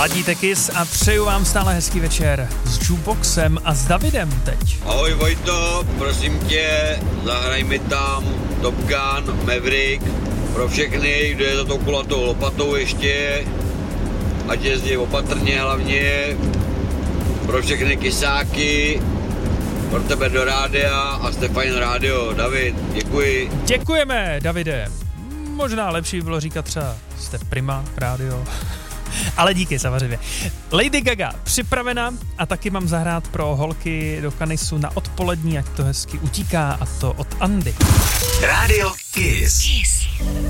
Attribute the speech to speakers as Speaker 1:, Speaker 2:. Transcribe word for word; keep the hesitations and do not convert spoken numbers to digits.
Speaker 1: Ladíte Kiss a přeju vám stále hezký večer s Jukeboxem a s Davidem teď.
Speaker 2: Ahoj Vojto, prosím tě, zahraj mi tam Top Gun, Maverick, pro všechny, kdo je za tou kulatou lopatou ještě, ať jezdí opatrně hlavně, pro všechny kysáky, pro tebe do rádia a jste fajn rádio. David, děkuji.
Speaker 1: Děkujeme, Davide. Možná lepší bylo říkat třeba jste Prima rádio. Ale díky samozřejmě. Lady Gaga připravena a taky mám zahrát pro holky do Kanisu na odpolední, jak to hezky utíká, a to od Andy.
Speaker 3: Rádio Kiss. Kiss.